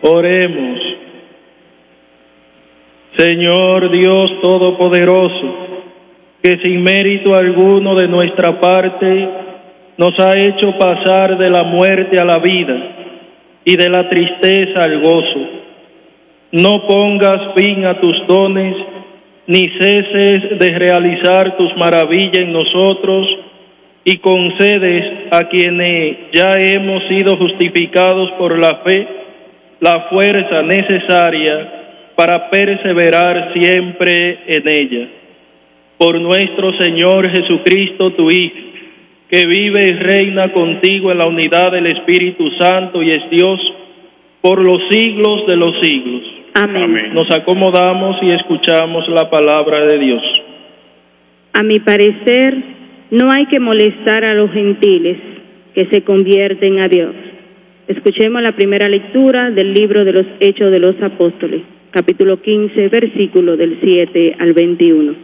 Oremos. Señor Dios Todopoderoso, que sin mérito alguno de nuestra parte nos ha hecho pasar de la muerte a la vida y de la tristeza al gozo, no pongas fin a tus dones, ni ceses de realizar tus maravillas en nosotros, y concedes a quienes ya hemos sido justificados por la fe la fuerza necesaria para perseverar siempre en ella. Por nuestro Señor Jesucristo, tu Hijo, que vive y reina contigo en la unidad del Espíritu Santo y es Dios por los siglos de los siglos. Amén. Nos acomodamos y escuchamos la palabra de Dios. A mi parecer, no hay que molestar a los gentiles que se convierten a Dios. Escuchemos la primera lectura del libro de los Hechos de los Apóstoles, capítulo 15, versículo del 7 al 21.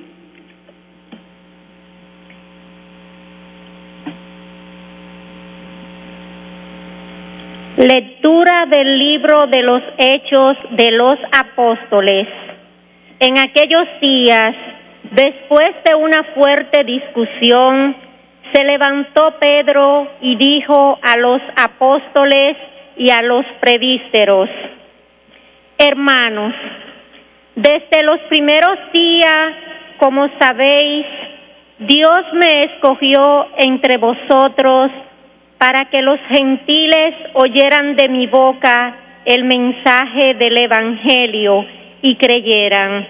Lectura del libro de los Hechos de los Apóstoles. En aquellos días, después de una fuerte discusión, se levantó Pedro y dijo a los apóstoles y a los presbíteros: Hermanos, desde los primeros días, como sabéis, Dios me escogió entre vosotros para que los gentiles oyeran de mi boca el mensaje del Evangelio y creyeran.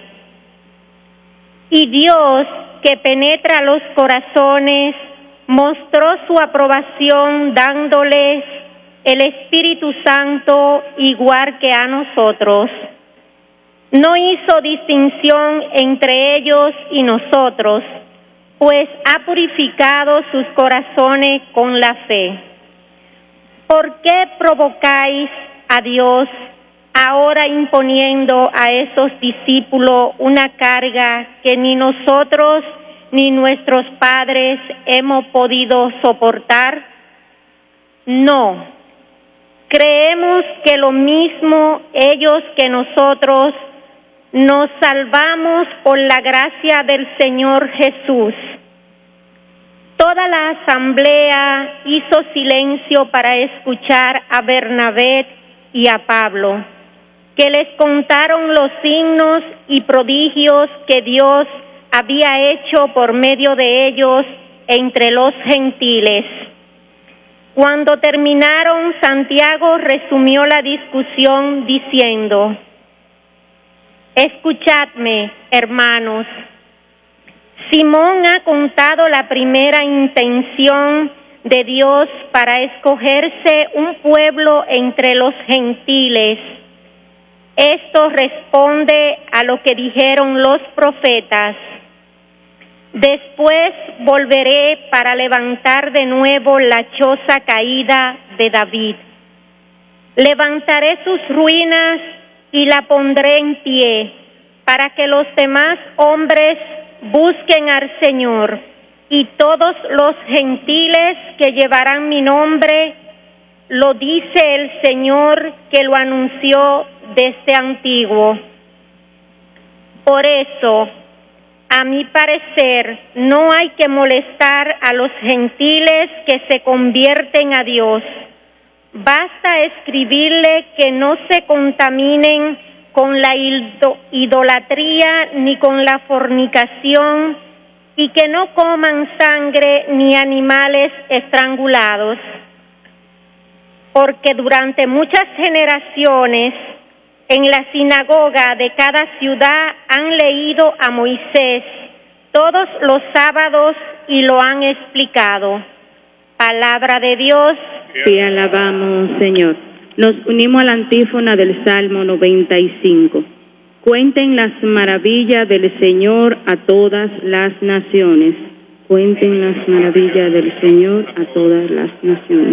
Y Dios, que penetra los corazones, mostró su aprobación dándoles el Espíritu Santo igual que a nosotros. No hizo distinción entre ellos y nosotros, pues ha purificado sus corazones con la fe. ¿Por qué provocáis a Dios ahora imponiendo a esos discípulos una carga que ni nosotros ni nuestros padres hemos podido soportar? No. Creemos que lo mismo ellos que nosotros nos salvamos por la gracia del Señor Jesús. Toda la asamblea hizo silencio para escuchar a Bernabé y a Pablo, que les contaron los signos y prodigios que Dios había hecho por medio de ellos entre los gentiles. Cuando terminaron, Santiago resumió la discusión diciendo: Escuchadme, hermanos. Simón ha contado la primera intención de Dios para escogerse un pueblo entre los gentiles. Esto responde a lo que dijeron los profetas: Después volveré para levantar de nuevo la choza caída de David. Levantaré sus ruinas y la pondré en pie, para que los demás hombres busquen al Señor, y todos los gentiles que llevarán mi nombre, lo dice el Señor que lo anunció desde antiguo. Por eso, a mi parecer, no hay que molestar a los gentiles que se convierten a Dios. Basta escribirle que no se contaminen con la idolatría ni con la fornicación, y que no coman sangre ni animales estrangulados. Porque durante muchas generaciones en la sinagoga de cada ciudad han leído a Moisés todos los sábados y lo han explicado. Palabra de Dios. Te alabamos, Señor. Nos unimos a la antífona del Salmo 95. Cuenten las maravillas del Señor a todas las naciones. Cuenten las maravillas del Señor a todas las naciones.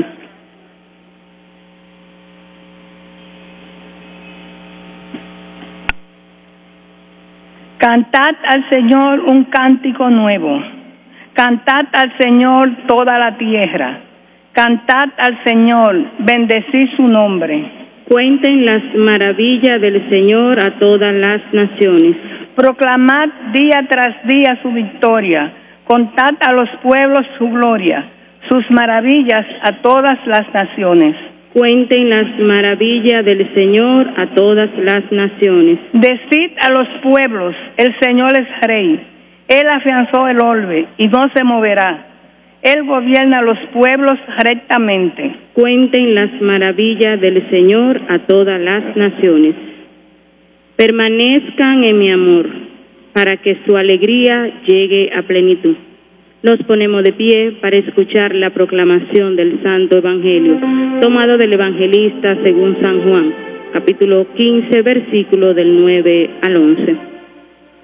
Cantad al Señor un cántico nuevo. Cantad al Señor toda la tierra. Cantad al Señor, bendecid su nombre. Cuenten las maravillas del Señor a todas las naciones. Proclamad día tras día su victoria. Contad a los pueblos su gloria, sus maravillas a todas las naciones. Cuenten las maravillas del Señor a todas las naciones. Decid a los pueblos, el Señor es rey. Él afianzó el orbe y no se moverá. Él gobierna a los pueblos rectamente. Cuenten las maravillas del Señor a todas las naciones. Permanezcan en mi amor, para que su alegría llegue a plenitud. Nos ponemos de pie para escuchar la proclamación del Santo Evangelio, tomado del Evangelista según San Juan, capítulo 15, versículo del 9 al 11.